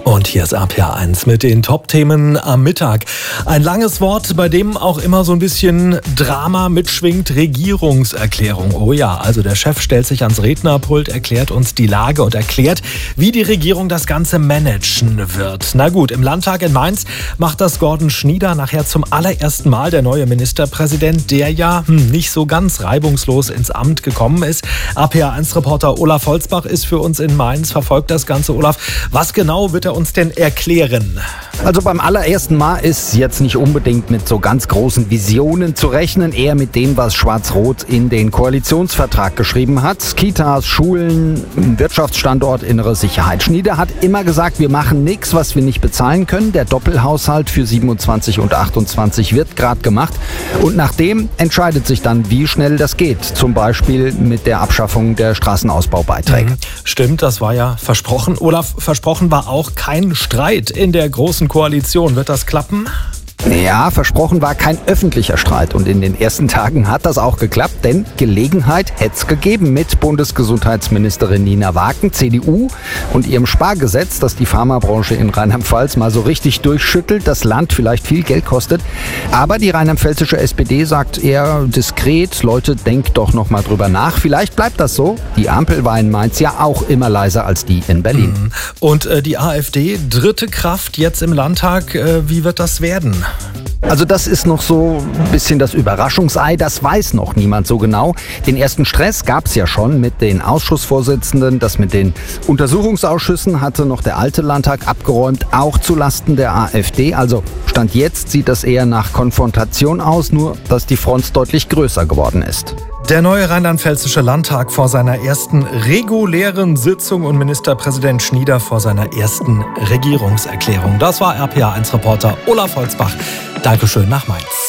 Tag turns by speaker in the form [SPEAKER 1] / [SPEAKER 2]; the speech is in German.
[SPEAKER 1] Und hier ist RPA1 mit den Top-Themen am Mittag. Ein langes Wort, bei dem auch immer so ein bisschen Drama mitschwingt: Regierungserklärung. Oh ja, also der Chef stellt sich ans Rednerpult, erklärt uns die Lage und erklärt, wie die Regierung das Ganze managen wird. Na gut, im Landtag in Mainz macht das Gordon Schnieder nachher zum allerersten Mal, der neue Ministerpräsident, der ja nicht so ganz reibungslos ins Amt gekommen ist. RPA1-Reporter Olaf Holzbach ist für uns in Mainz, verfolgt das Ganze. Olaf, was genau wird er uns denn erklären?
[SPEAKER 2] Also beim allerersten Mal ist jetzt nicht unbedingt mit so ganz großen Visionen zu rechnen, eher mit dem, was Schwarz-Rot in den Koalitionsvertrag geschrieben hat. Kitas, Schulen, Wirtschaftsstandort, innere Sicherheit. Schnieder hat immer gesagt, wir machen nichts, was wir nicht bezahlen können. Der Doppelhaushalt für 27 und 28 wird gerade gemacht. Und nach dem entscheidet sich dann, wie schnell das geht. Zum Beispiel mit der Abschaffung der Straßenausbaubeiträge.
[SPEAKER 1] Stimmt, das war ja versprochen. Olaf, versprochen war auch kein Streit in der Großen Koalition. Wird das klappen?
[SPEAKER 2] Ja, versprochen war kein öffentlicher Streit. Und in den ersten Tagen hat das auch geklappt, denn Gelegenheit hätte es gegeben mit Bundesgesundheitsministerin Nina Waken, CDU, und ihrem Spargesetz, das die Pharmabranche in Rheinland-Pfalz mal so richtig durchschüttelt, das Land vielleicht viel Geld kostet. Aber die rheinland-pfälzische SPD sagt eher diskret: Leute, denkt doch noch mal drüber nach. Vielleicht bleibt das so. Die Ampel war in Mainz ja auch immer leiser als die in Berlin.
[SPEAKER 1] Und die AfD, dritte Kraft jetzt im Landtag. Wie wird das werden?
[SPEAKER 2] Also das ist noch so ein bisschen das Überraschungsei, das weiß noch niemand so genau. Den ersten Stress gab es ja schon mit den Ausschussvorsitzenden. Das mit den Untersuchungsausschüssen hatte noch der alte Landtag abgeräumt, auch zulasten der AfD. Also Stand jetzt sieht das eher nach Konfrontation aus, nur dass die Front deutlich größer geworden ist.
[SPEAKER 1] Der neue rheinland-pfälzische Landtag vor seiner ersten regulären Sitzung und Ministerpräsident Schnieder vor seiner ersten Regierungserklärung. Das war RPA1-Reporter Olaf Holzbach. Dankeschön nach Mainz.